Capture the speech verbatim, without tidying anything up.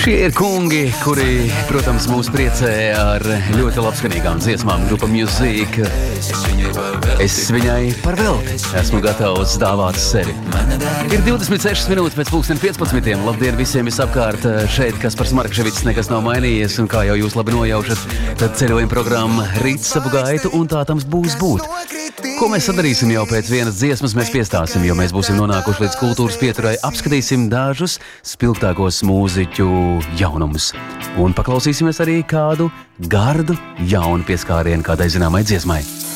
Šie ir kungi, kuri, protams, mūs priecē ar ļoti labskanīgām dziesmām. Grupa Music. Es viņai par velti esmu gatavs dāvāt sevi. Ir divdesmit sešas minūtes pēc pulksten piecpadsmitiem. Labdien visiem visapkārt. Šeit Kaspars Markševics, nekas nav mainījies. Un kā jau jūs labi nojaušat, tad ceļojuma programma rīt savu gaitu un tā tams būs būt. Ko mēs sadarīsim jau pēc vienas dziesmas, mēs piestāsim, jo mēs būsim nonākuši līdz kultūras pieturai, apskatīsim dažus spilgtākos mūziķu jaunumus. Un paklausīsimies arī kādu gardu jaunu pieskārienu kādai zināmai dziesmai.